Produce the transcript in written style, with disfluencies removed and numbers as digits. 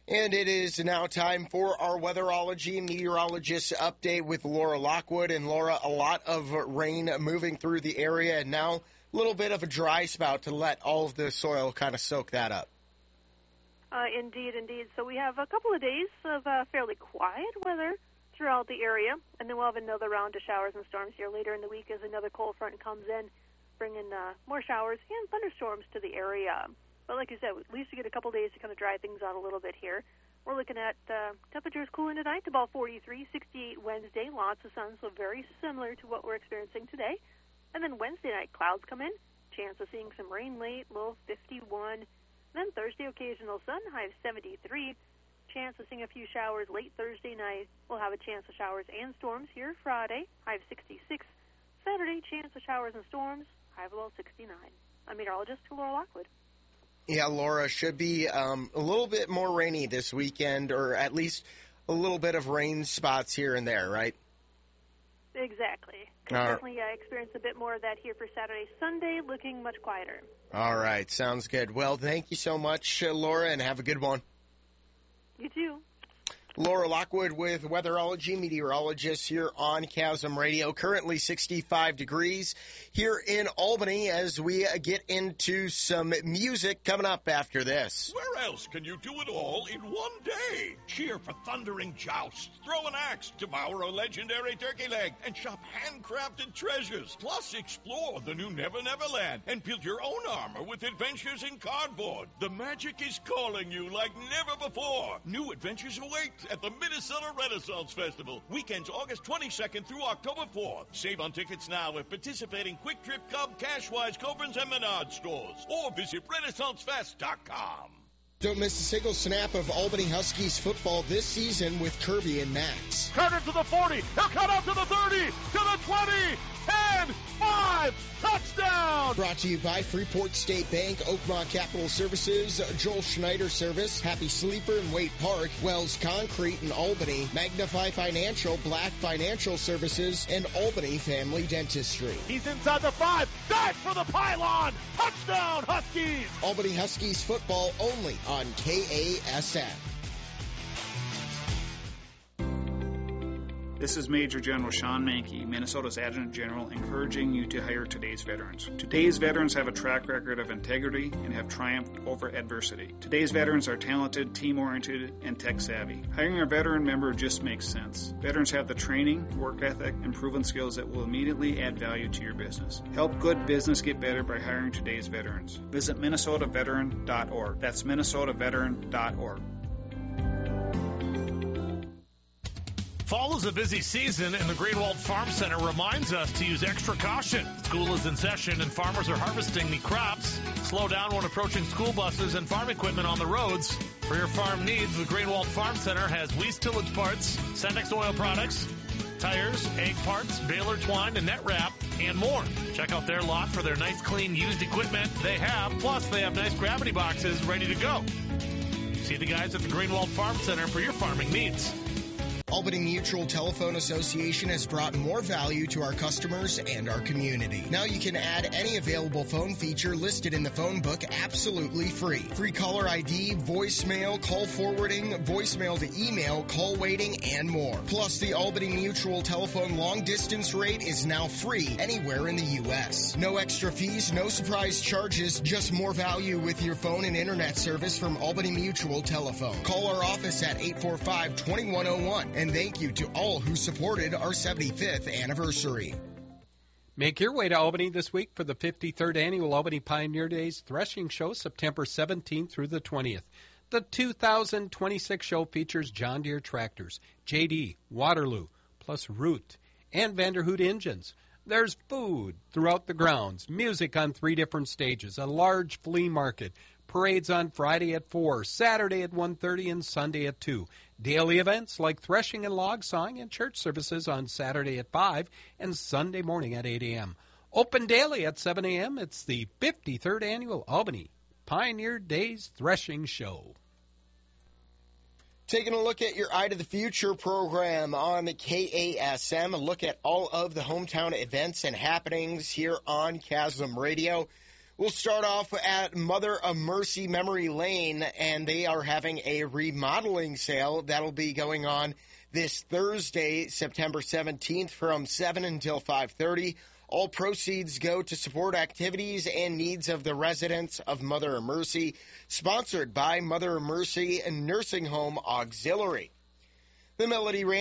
And it is now time for our weatherology meteorologist update with Laura Lockwood. And Laura, a lot of rain moving through the area, and now a little bit of a dry spout to let all of the soil kind of soak that up. Indeed. So we have a couple of days of fairly quiet weather throughout the area, and then we'll have another round of showers and storms here later in the week as another cold front comes in, bringing more showers and thunderstorms to the area. But like you said, we used to get a couple days to kind of dry things out a little bit here. We're looking at temperatures cooling tonight to about 43, 68 Wednesday. Lots of sun, so very similar to what we're experiencing today. And then Wednesday night, clouds come in. Chance of seeing some rain late, low 51. Then Thursday, occasional sun, high of 73. Chance of seeing a few showers late Thursday night. We'll have a chance of showers and storms here Friday, high of 66. Saturday, chance of showers and storms, high of about 69. I'm meteorologist Laura Lockwood. Yeah, Laura, should be a little bit more rainy this weekend, or at least a little bit of rain spots here and there, right? Exactly. Definitely experience a bit more of that here for Saturday, Sunday, looking much quieter. All right, sounds good. Well, thank you so much, Laura, and have a good one. You too. Laura Lockwood with weatherology meteorologist here on Chasm Radio. Currently 65 degrees here in Albany as we get into some music coming up after this. Where else can you do it all in one day? Cheer for thundering jousts, throw an axe, devour a legendary turkey leg, and shop handcrafted treasures. Plus, explore the new Never Never Land and build your own armor with adventures in cardboard. The magic is calling you like never before. New adventures await at the Minnesota Renaissance Festival. Weekends August 22nd through October 4th. Save on tickets now at participating Quick Trip, Cub, Cashwise, Coburn's, and Menard stores. Or visit RenaissanceFest.com. Don't miss a single snap of Albany Huskies football this season with Kirby and Max. Carter to the 40. He'll cut out to the 30, to the 20, 10, 5, touchdown! Brought to you by Freeport State Bank, Oakmont Capital Services, Joel Schneider Service, Happy Sleeper in Waite Park, Wells Concrete in Albany, Magnify Financial, Black Financial Services, and Albany Family Dentistry. He's inside the 5. Dive for the pylon! Touchdown, Huskies! Albany Huskies football only on KASM. This is Major General Sean Mankey, Minnesota's Adjutant General, encouraging you to hire today's veterans. Today's veterans have a track record of integrity and have triumphed over adversity. Today's veterans are talented, team-oriented, and tech-savvy. Hiring a veteran member just makes sense. Veterans have the training, work ethic, and proven skills that will immediately add value to your business. Help good business get better by hiring today's veterans. Visit MinnesotaVeteran.org. That's MinnesotaVeteran.org. Fall is a busy season, and the Greenwald Farm Center reminds us to use extra caution. School is in session, and farmers are harvesting the crops. Slow down when approaching school buses and farm equipment on the roads. For your farm needs, the Greenwald Farm Center has Weiss tillage parts, Sendex oil products, tires, egg parts, baler twine, and net wrap, and more. Check out their lot for their nice, clean, used equipment they have. Plus, they have nice gravity boxes ready to go. See the guys at the Greenwald Farm Center for your farming needs. Albany Mutual Telephone Association has brought more value to our customers and our community. Now you can add any available phone feature listed in the phone book absolutely free. Free caller ID, voicemail, call forwarding, voicemail to email, call waiting, and more. Plus, the Albany Mutual Telephone long distance rate is now free anywhere in the U.S. No extra fees, no surprise charges, just more value with your phone and internet service from Albany Mutual Telephone. Call our office at 845-2101. And thank you to all who supported our 75th anniversary. Make your way to Albany this week for the 53rd Annual Albany Pioneer Days Threshing Show, September 17th through the 20th. The 2026 show features John Deere tractors, JD, Waterloo, plus Root, and Vanderhoot engines. There's food throughout the grounds, music on 3 different stages, a large flea market, parades on Friday at 4, Saturday at 1:30, and Sunday at 2. Daily events like threshing and log sawing and church services on Saturday at 5 and Sunday morning at 8 a.m. Open daily at 7 a.m. It's the 53rd Annual Albany Pioneer Days Threshing Show. Taking a look at your Eye to the Future program on KASM, a look at all of the hometown events and happenings here on Chasm Radio. We'll start off at Mother of Mercy Memory Lane, and they are having a remodeling sale that'll be going on this Thursday, September 17th from 7 until 5:30. All proceeds go to support activities and needs of the residents of Mother of Mercy, sponsored by Mother of Mercy Nursing Home Auxiliary. The Melody